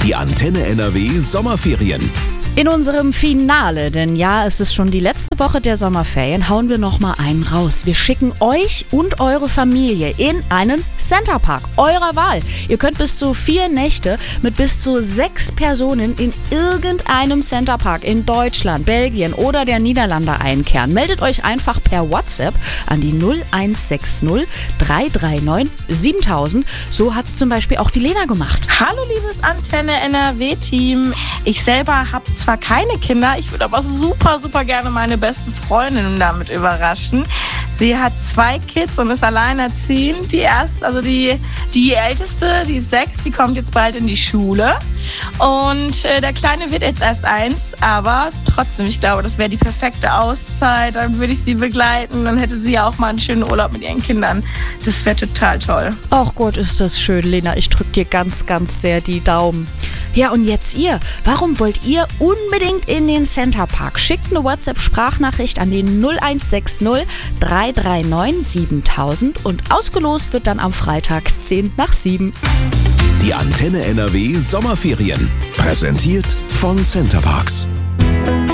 Die Antenne NRW Sommerferien. In unserem Finale, denn ja, es ist schon die letzte Woche der Sommerferien, hauen wir nochmal einen raus. Wir schicken euch und eure Familie in einen Centerpark eurer Wahl. Ihr könnt bis zu 4 Nächte mit bis zu 6 Personen in irgendeinem Centerpark in Deutschland, Belgien oder der Niederlande einkehren. Meldet euch einfach per WhatsApp an die 0160 339 7000. So hat es zum Beispiel auch die Lena gemacht. Hallo liebes Antenne NRW-Team. Ich selber habe zwar keine Kinder, ich würde aber super gerne meine beste Freundin damit überraschen. Sie hat 2 Kids und ist alleinerziehend. Die älteste, die ist 6, die kommt jetzt bald in die Schule. Und der Kleine wird jetzt erst 1, aber trotzdem, ich glaube, das wäre die perfekte Auszeit. Dann würde ich sie begleiten, dann hätte sie ja auch mal einen schönen Urlaub mit ihren Kindern. Das wäre total toll. Ach Gott, ist das schön, Lena. Ich drücke dir ganz sehr die Daumen. Ja, und jetzt ihr. Warum wollt ihr unbedingt in den Centerpark? Schickt eine WhatsApp-Sprachnachricht an den 0160 339 7000 und ausgelost wird dann am Freitag 10 nach 7. Die Antenne NRW Sommerferien. Präsentiert von Centerparks.